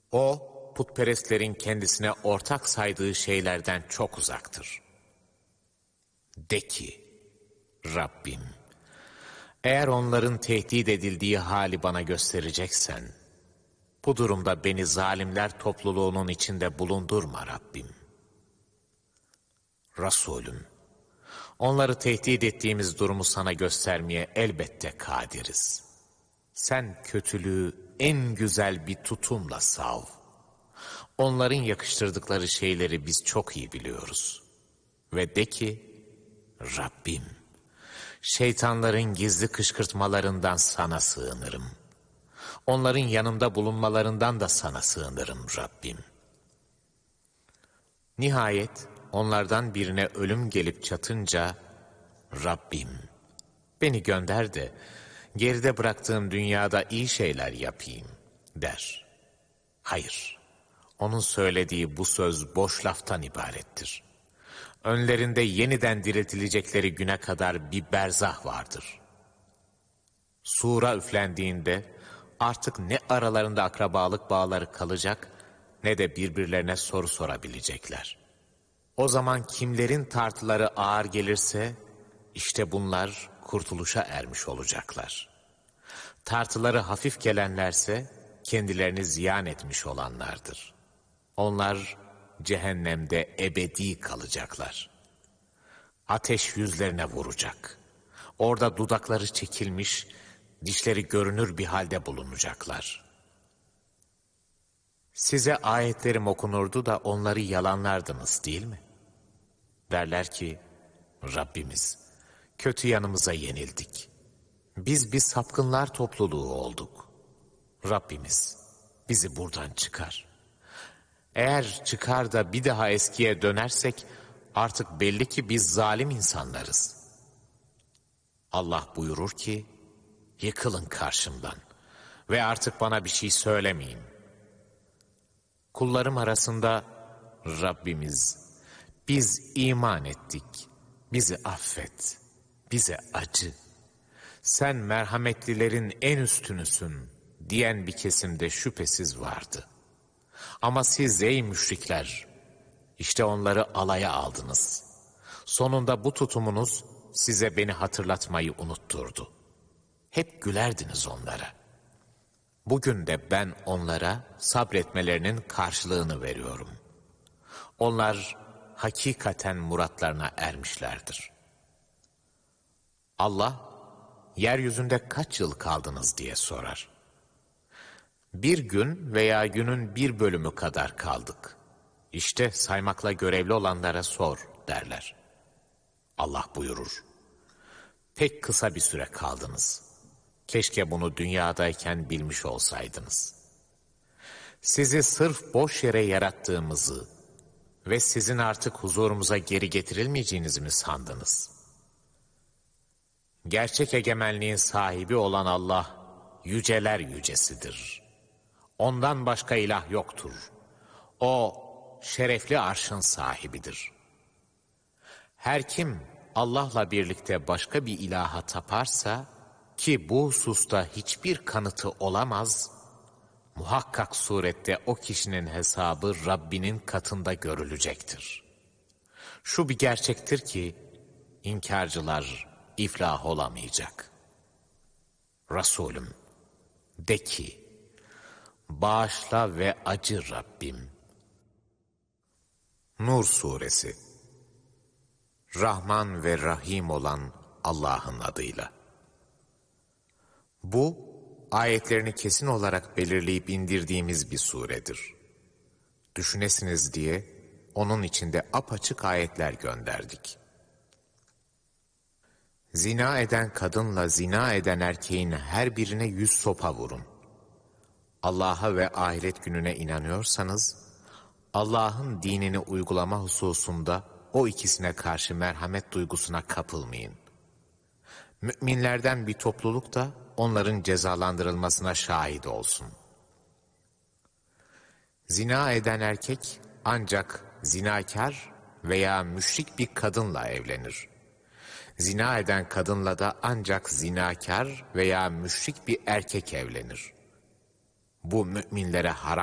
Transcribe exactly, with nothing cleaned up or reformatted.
O, putperestlerin kendisine ortak saydığı şeylerden çok uzaktır. De ki, Rabbim, eğer onların tehdit edildiği hali bana göstereceksen, bu durumda beni zalimler topluluğunun içinde bulundurma Rabbim. Resulüm, onları tehdit ettiğimiz durumu sana göstermeye elbette kadiriz. Sen kötülüğü en güzel bir tutumla sav. Onların yakıştırdıkları şeyleri biz çok iyi biliyoruz. Ve de ki, Rabbim, şeytanların gizli kışkırtmalarından sana sığınırım. Onların yanımda bulunmalarından da sana sığınırım Rabbim. Nihayet onlardan birine ölüm gelip çatınca, Rabbim, beni gönder de geride bıraktığım dünyada iyi şeyler yapayım der. Hayır, onun söylediği bu söz boş laftan ibarettir. Önlerinde yeniden diriltilecekleri güne kadar bir berzah vardır. Sura üflendiğinde artık ne aralarında akrabalık bağları kalacak ne de birbirlerine soru sorabilecekler. O zaman kimlerin tartıları ağır gelirse işte bunlar kurtuluşa ermiş olacaklar. Tartıları hafif gelenlerse kendilerini ziyan etmiş olanlardır. Onlar cehennemde ebedi kalacaklar. Ateş yüzlerine vuracak. Orada dudakları çekilmiş, dişleri görünür bir halde bulunacaklar. Size ayetlerim okunurdu da onları yalanlardınız değil mi? Derler ki, Rabbimiz, kötü yanımıza yenildik. Biz bir sapkınlar topluluğu olduk. Rabbimiz, bizi buradan çıkar. Eğer çıkar da bir daha eskiye dönersek, artık belli ki biz zalim insanlarız. Allah buyurur ki, yıkılın karşımdan ve artık bana bir şey söylemeyin. Kullarım arasında, Rabbimiz, biz iman ettik, bizi affet, bize acı. Sen merhametlilerin en üstünüsün diyen bir kesimde şüphesiz vardı. Ama siz ey müşrikler, işte onları alaya aldınız. Sonunda bu tutumunuz size beni hatırlatmayı unutturdu. Hep gülerdiniz onlara. Bugün de ben onlara sabretmelerinin karşılığını veriyorum. Onlar hakikaten muratlarına ermişlerdir. Allah, yeryüzünde kaç yıl kaldınız diye sorar. Bir gün veya günün bir bölümü kadar kaldık. İşte saymakla görevli olanlara sor derler. Allah buyurur. Pek kısa bir süre kaldınız. Keşke bunu dünyadayken bilmiş olsaydınız. Sizi sırf boş yere yarattığımızı ve sizin artık huzurumuza geri getirilmeyeceğinizi mi sandınız? Gerçek egemenliğin sahibi olan Allah, yüceler yücesidir. Ondan başka ilah yoktur. O, şerefli arşın sahibidir. Her kim Allah'la birlikte başka bir ilaha taparsa, ki bu hususta hiçbir kanıtı olamaz, muhakkak surette o kişinin hesabı Rabbinin katında görülecektir. Şu bir gerçektir ki, inkarcılar iflah olamayacak. Resulüm, de ki, bağışla ve acı Rabbim. Nur Suresi. Rahman ve Rahim olan Allah'ın adıyla. Bu, ayetlerini kesin olarak belirleyip indirdiğimiz bir suredir. Düşünesiniz diye onun içinde apaçık ayetler gönderdik. Zina eden kadınla zina eden erkeğin her birine yüz sopa vurun. Allah'a ve ahiret gününe inanıyorsanız, Allah'ın dinini uygulama hususunda o ikisine karşı merhamet duygusuna kapılmayın. Müminlerden bir topluluk da onların cezalandırılmasına şahit olsun. Zina eden erkek ancak zinakar veya müşrik bir kadınla evlenir. Zina eden kadınla da ancak zinakar veya müşrik bir erkek evlenir. Bu müminlere haram